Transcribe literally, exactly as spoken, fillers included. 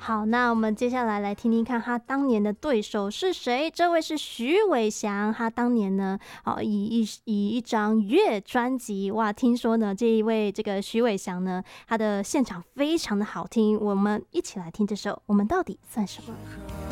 好，那我们接下来来听听看他当年的对手是谁。这位是徐伟翔，他当年呢，哦，以一以一张乐专辑，哇，听说呢，这一位这个徐伟翔呢，他的现场非常的好听。我们一起来听这首《我们到底算什么》。